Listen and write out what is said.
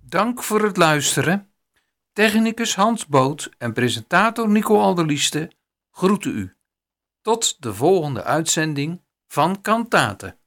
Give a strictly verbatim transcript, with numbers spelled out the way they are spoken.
Dank voor het luisteren. Technicus Hans Boot en presentator Nico Alderlieste groeten u. Tot de volgende uitzending van Kantate.